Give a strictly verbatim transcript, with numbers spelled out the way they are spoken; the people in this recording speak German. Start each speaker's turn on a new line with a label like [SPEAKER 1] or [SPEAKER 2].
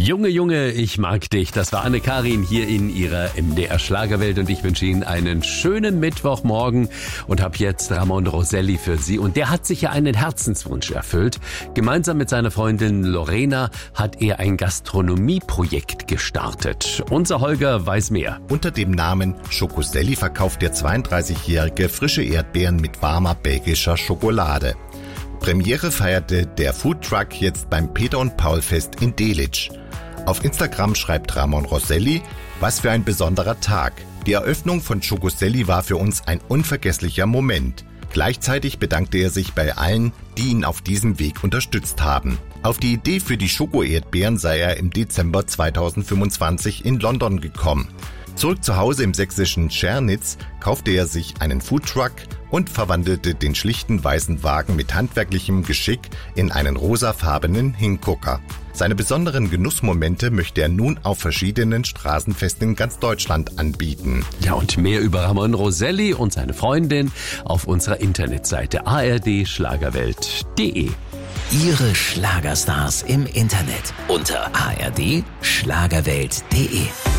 [SPEAKER 1] Junge, Junge, ich mag dich. Das war Anne-Karin hier in ihrer M D R Schlagerwelt und ich wünsche Ihnen einen schönen Mittwochmorgen und habe jetzt Ramon Roselli für Sie. Und der hat sich ja einen Herzenswunsch erfüllt. Gemeinsam mit seiner Freundin Lorena hat er ein Gastronomieprojekt gestartet. Unser Holger weiß mehr.
[SPEAKER 2] Unter dem Namen Schokoselli verkauft der zweiunddreißigjährige frische Erdbeeren mit warmer belgischer Schokolade. Premiere feierte der Foodtruck jetzt beim Peter und Paul Fest in Delitzsch. Auf Instagram schreibt Ramon Roselli: Was für ein besonderer Tag. Die Eröffnung von Schokoselli war für uns ein unvergesslicher Moment. Gleichzeitig bedankte er sich bei allen, die ihn auf diesem Weg unterstützt haben. Auf die Idee für die Schoko-Erdbeeren sei er im Dezember zweitausendfünfundzwanzig in London gekommen. Zurück zu Hause im sächsischen Schernitz kaufte er sich einen Foodtruck und verwandelte den schlichten weißen Wagen mit handwerklichem Geschick in einen rosafarbenen Hingucker. Seine besonderen Genussmomente möchte er nun auf verschiedenen Straßenfesten in ganz Deutschland anbieten.
[SPEAKER 1] Ja, und mehr über Ramon Roselli und seine Freundin auf unserer Internetseite a r d schlagerwelt punkt d e.
[SPEAKER 3] Ihre Schlagerstars im Internet unter a r d schlagerwelt punkt d e.